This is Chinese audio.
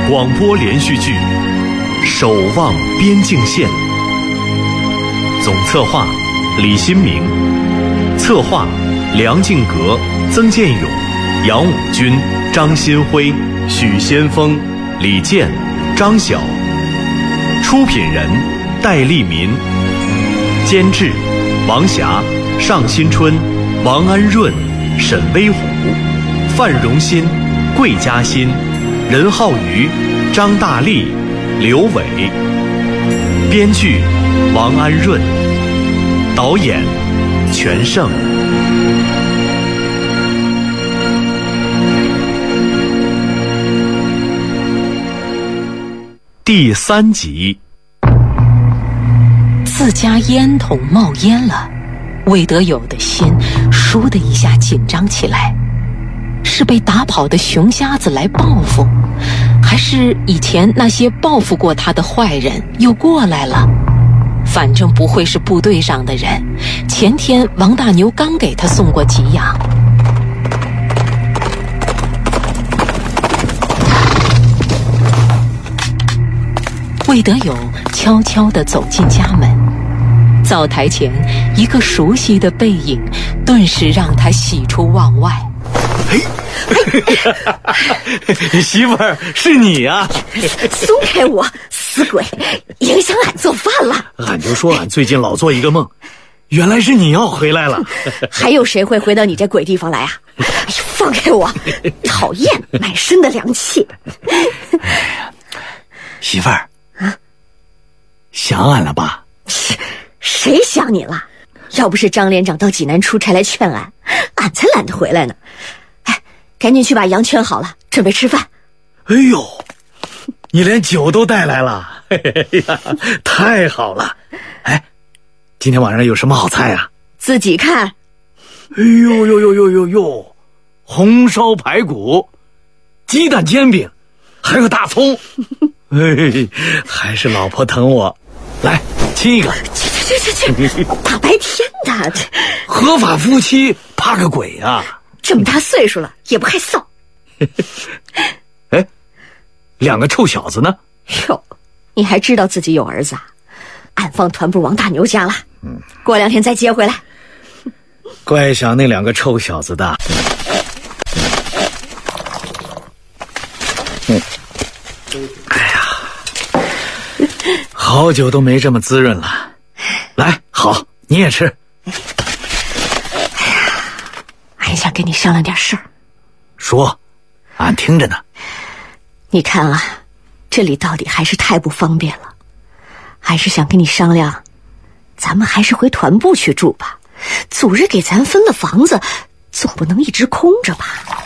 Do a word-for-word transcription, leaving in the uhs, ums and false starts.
广播连续剧《守望边境线》，总策划李新明，策划梁敬阁、曾建勇、杨武军、张新辉、许先锋、李健、张晓，出品人戴立民，监制王霞、尚新春、王安润、沈威虎、范荣新、桂嘉欣、任浩宇、张大力、刘伟，编剧王安润，导演全胜。第三集。 自家烟筒冒烟了，魏德友的心倏的一下紧张起来。是被打跑的熊瞎子来报复，还是以前那些报复过他的坏人又过来了？反正不会是部队上的人，前天王大牛刚给他送过给养。魏德友悄悄地走进家门，灶台前一个熟悉的背影顿时让他喜出望外。 媳妇儿，是你呀、啊！ 松开我，死鬼，影响俺做饭了。 俺就说俺最近老做一个梦，原来是你要回来了。 还有谁会回到你这鬼地方来啊？哎呀，放开我！讨厌，满身的凉气。 哎呀，媳妇儿啊，想俺了吧？ 谁想你了？要不是张连长到济南出差来劝俺，俺才懒得回来呢。赶紧去把羊圈好了，准备吃饭。 哎呦，你连酒都带来了，哎呀，太好了！哎，今天晚上有什么好菜啊？ 自己看。 哎呦呦呦呦呦呦，红烧排骨、鸡蛋煎饼，还有大葱。哎，还是老婆疼我。来，亲一个。 去去去去去！大白天的， 合法夫妻怕个鬼啊！ 这么大岁数了也不害臊。 哎，两个臭小子呢？ 哟，你还知道自己有儿子啊？俺放团部王大牛家了，嗯，过两天再接回来。 怪想那两个臭小子的。嗯，哎呀，好久都没这么滋润了。来，好，你也吃。 俺想跟你商量点事儿。 说，俺听着呢。 你看啊，这里到底还是太不方便了，还是想跟你商量，咱们还是回团部去住吧。祖日给咱分了房子，总不能一直空着吧。